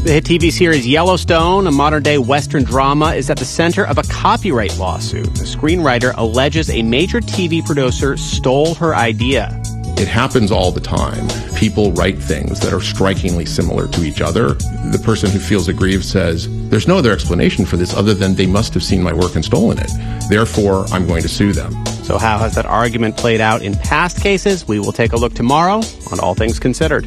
The hit TV series Yellowstone, a modern-day Western drama, is at the center of a copyright lawsuit. The screenwriter alleges a major TV producer stole her idea. It happens all the time. People write things that are strikingly similar to each other. The person who feels aggrieved says, there's no other explanation for this other than they must have seen my work and stolen it. Therefore, I'm going to sue them. So how has that argument played out in past cases? We will take a look tomorrow on All Things Considered.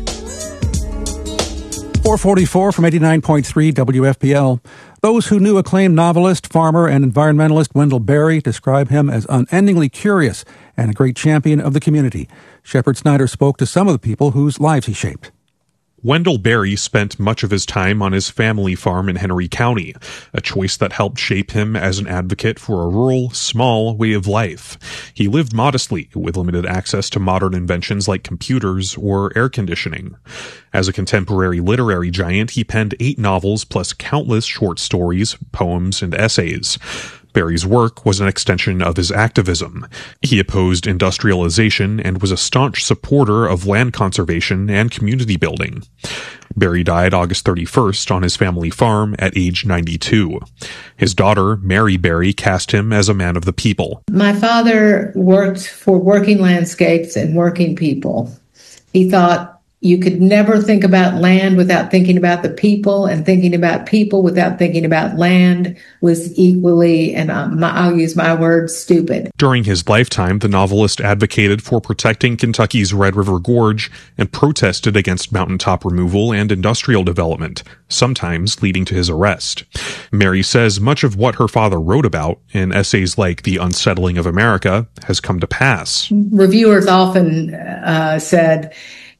444 from 89.3 WFPL. Those who knew acclaimed novelist, farmer, and environmentalist Wendell Berry describe him as unendingly curious and a great champion of the community. Shepard Snyder spoke to some of the people whose lives he shaped. Wendell Berry spent much of his time on his family farm in Henry County, a choice that helped shape him as an advocate for a rural, small way of life. He lived modestly, with limited access to modern inventions like computers or air conditioning. As a contemporary literary giant, he penned 8 novels plus countless short stories, poems, and essays. Berry's work was an extension of his activism. He opposed industrialization and was a staunch supporter of land conservation and community building. Berry died August 31st on his family farm at age 92. His daughter, Mary Berry, cast him as a man of the people. My father worked for working landscapes and working people. He thought you could never think about land without thinking about the people, and thinking about people without thinking about land was equally, and I'll use my word, stupid. During his lifetime, the novelist advocated for protecting Kentucky's Red River Gorge and protested against mountaintop removal and industrial development, sometimes leading to his arrest. Mary says much of what her father wrote about in essays like The Unsettling of America has come to pass. Reviewers often said,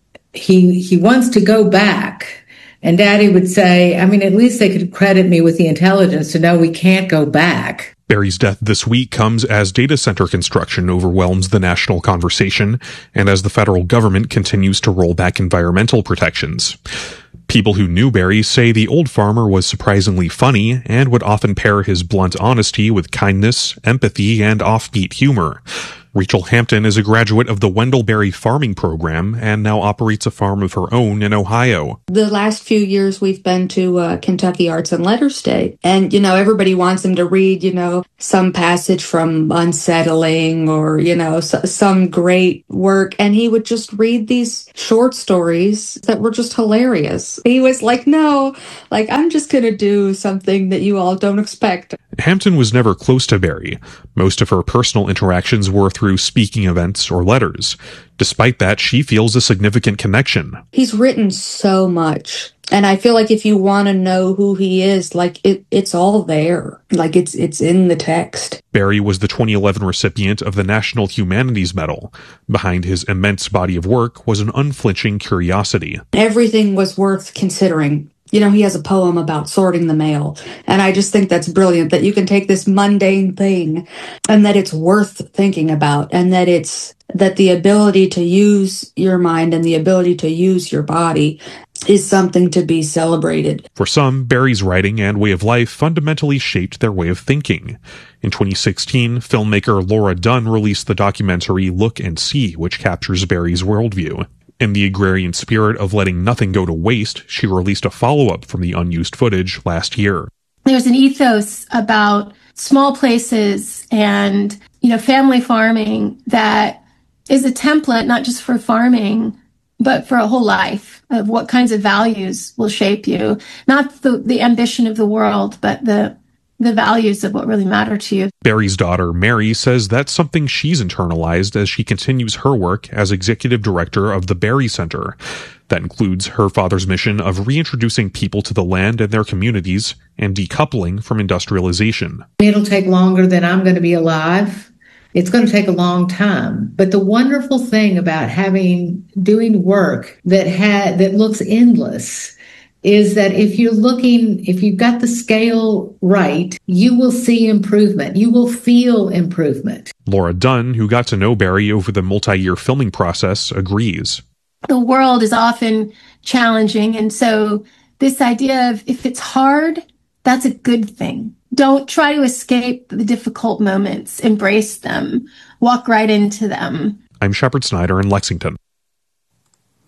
he wants to go back. And Daddy would say, at least they could credit me with the intelligence to know we can't go back. Berry's death this week comes as data center construction overwhelms the national conversation and as the federal government continues to roll back environmental protections. People who knew Berry say the old farmer was surprisingly funny and would often pair his blunt honesty with kindness, empathy, and offbeat humor. Rachel Hampton is a graduate of the Wendell Berry Farming Program and now operates a farm of her own in Ohio. The last few years we've been to Kentucky Arts and Letters Day. And, everybody wants them to read, some passage from Unsettling or, some great work. And he would just read these short stories that were just hilarious. He was like, no, I'm just going to do something that you all don't expect. Hampton was never close to Berry. Most of her personal interactions were through speaking events or letters. Despite that, she feels a significant connection. He's written so much. And I feel like if you want to know who he is, it's all there. It's in the text. Berry was the 2011 recipient of the National Humanities Medal. Behind his immense body of work was an unflinching curiosity. Everything was worth considering. He has a poem about sorting the mail. And I just think that's brilliant, that you can take this mundane thing and that it's worth thinking about, and that the ability to use your mind and the ability to use your body is something to be celebrated. For some, Berry's writing and way of life fundamentally shaped their way of thinking. In 2016, filmmaker Laura Dunn released the documentary Look and See, which captures Berry's worldview. In the agrarian spirit of letting nothing go to waste, she released a follow-up from the unused footage last year. There's an ethos about small places and, family farming that is a template not just for farming, but for a whole life of what kinds of values will shape you. Not the ambition of the world, but the values of what really matter to you. Berry's daughter, Mary, says that's something she's internalized as she continues her work as executive director of the Berry Center. That includes her father's mission of reintroducing people to the land and their communities and decoupling from industrialization. It'll take longer than I'm going to be alive. It's going to take a long time. But the wonderful thing about doing work that looks endless is that if you've got the scale right, you will see improvement. You will feel improvement. Laura Dunn, who got to know Berry over the multi-year filming process, agrees. The world is often challenging, and so this idea of if it's hard, that's a good thing. Don't try to escape the difficult moments. Embrace them. Walk right into them. I'm Shepard Snyder in Lexington.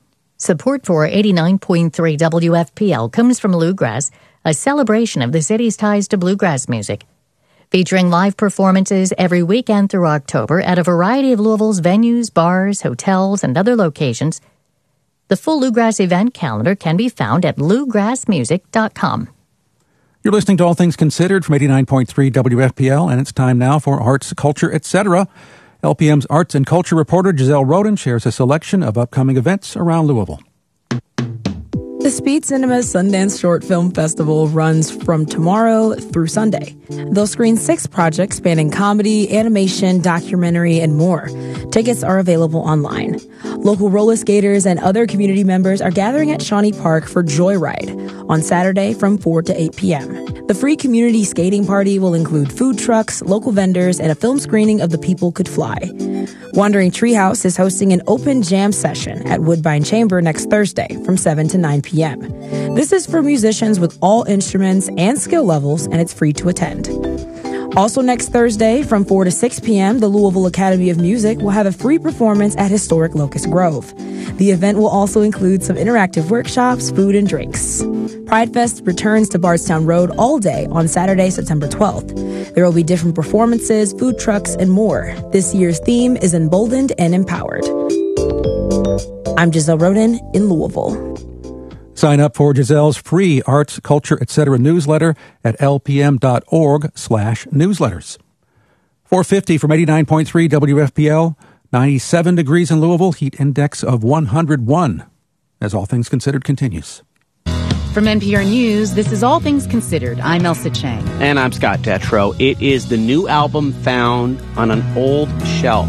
Support for 89.3 WFPL comes from Bluegrass, a celebration of the city's ties to bluegrass music. Featuring live performances every weekend through October at a variety of Louisville's venues, bars, hotels, and other locations. The full Bluegrass event calendar can be found at bluegrassmusic.com. You're listening to All Things Considered from 89.3 WFPL, and it's time now for Arts, Culture, Etc. LPM's arts and culture reporter Giselle Roden shares a selection of upcoming events around Louisville. The Speed Cinema Sundance Short Film Festival runs from tomorrow through Sunday. They'll screen 6 projects spanning comedy, animation, documentary, and more. Tickets are available online. Local roller skaters and other community members are gathering at Shawnee Park for Joyride on Saturday from 4 to 8 p.m. The free community skating party will include food trucks, local vendors, and a film screening of The People Could Fly. Wandering Treehouse is hosting an open jam session at Woodbine Chamber next Thursday from 7 to 9 p.m. This is for musicians with all instruments and skill levels, and it's free to attend. Also next Thursday from 4 to 6 p.m., the Louisville Academy of Music will have a free performance at historic Locust Grove. The event will also include some interactive workshops, food, and drinks. Pride Fest returns to Bardstown Road all day on Saturday, September 12th. There will be different performances, food trucks, and more. This year's theme is Emboldened and Empowered. I'm Giselle Roden in Louisville. Sign up for Giselle's free Arts, Culture, Etc. newsletter at lpm.org/newsletters. 450 from 89.3 WFPL, 97 degrees in Louisville, heat index of 101. As All Things Considered continues. From NPR News, this is All Things Considered. I'm Elsa Chang. And I'm Scott Detrow. It is the new album found on an old shelf.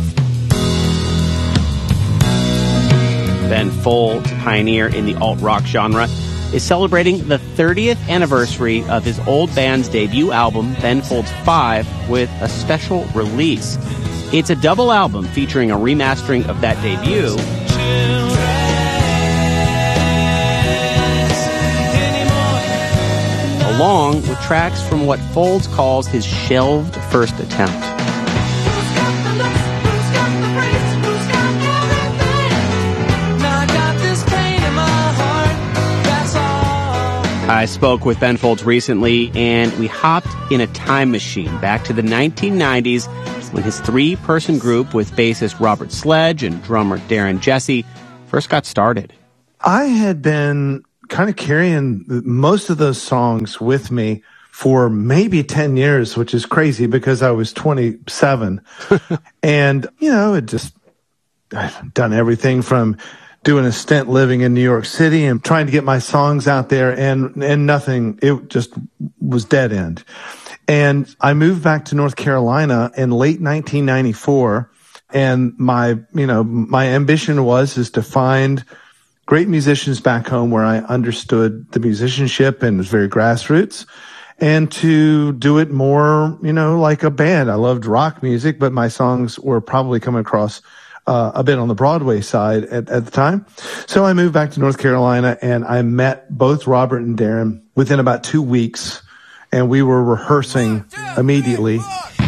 Ben Folds, pioneer in the alt-rock genre, is celebrating the 30th anniversary of his old band's debut album, Ben Folds 5, with a special release. It's a double album featuring a remastering of that debut, along with tracks from what Folds calls his shelved first attempt. I spoke with Ben Folds recently, and we hopped in a time machine back to the 1990s when his 3-person group with bassist Robert Sledge and drummer Darren Jesse first got started. I had been kind of carrying most of those songs with me for maybe 10 years, which is crazy because I was 27. And, I've done everything from doing a stint living in New York City and trying to get my songs out there and nothing. It just was dead end. And I moved back to North Carolina in late 1994. And my ambition is to find great musicians back home where I understood the musicianship and was very grassroots, and to do it more, like a band. I loved rock music, but my songs were probably coming across a bit on the Broadway side at the time. So I moved back to North Carolina, and I met both Robert and Darren within about 2 weeks, and we were rehearsing immediately.